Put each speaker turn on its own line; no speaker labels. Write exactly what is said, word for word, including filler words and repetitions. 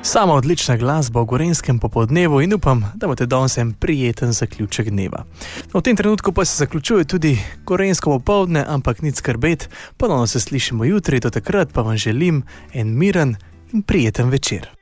Sama odlična glasba v gorenjskem popoldnevu in upam, da boste danes en prijeten zaključek dneva. No, v tem trenutku pa se zaključuje tudi gorenjsko popoldne, ampak nič skrbeti, ponovno se slišimo jutri, do takrat pa vam želim en miren in prijeten večer.